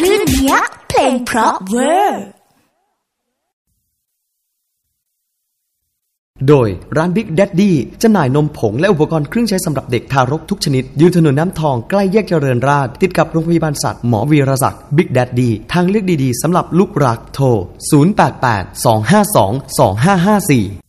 ลื่นเนี้ยเพลงเพราะเวอร์โดยร้าน Big Daddy จำหน่ายนมผงและอุปกรณ์เครื่องใช้สำหรับเด็กทารกทุกชนิดอยู่ถนนน้ำทองใกล้แยกเจริญราษฎร์ติดกับโรงพยาบาลสัตว์หมอวีรศักดิ์ Big Daddy ทางเลือกดีๆสำหรับลูกรักโทร 088 252 2554